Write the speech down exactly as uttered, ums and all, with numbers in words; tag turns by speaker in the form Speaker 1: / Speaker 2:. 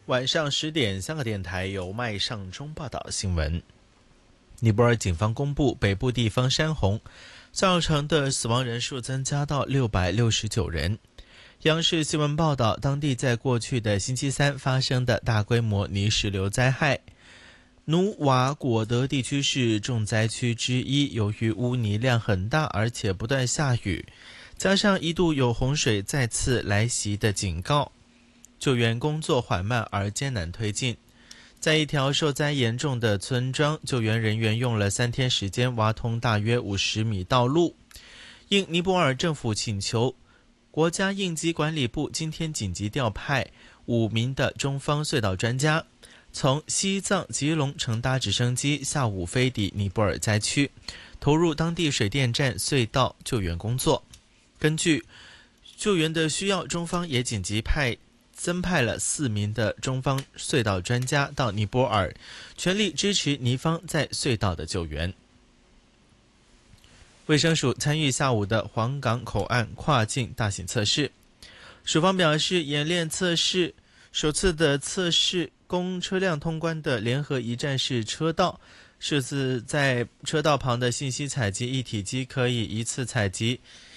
Speaker 1: 晚上十点，香港电台由麦尚中报道新闻。尼泊尔警方公布，北部地方山洪造成的死亡人数增加到六百六十九人。央视新闻报道，当地在过去的星期三发生的大规模泥石流灾害。努瓦果德地区是重灾区之一，由于污泥量很大，而且不断下雨，加上一度有洪水再次来袭的警告，救援工作缓慢而艰难推进。在一条受灾严重的村庄，救援人员用了三天时间挖通大约五十米道路。应尼泊尔政府请求，国家应急管理部今天紧急调派五名的中方隧道专家，从西藏吉隆乘搭直升机下午飞抵尼泊尔灾区，投入当地水电站隧道救援工作。根据救援的需要，中方也紧急派增派了四名的中方隧道专家到尼泊尔，全力支持尼方在隧道的救援。卫生署参与下午的黄港口岸跨境大型测试，署方表示，演练测试首次的测试供车辆通关的联合一站式车道，设置在车道旁的信息采集一体机可以一次采集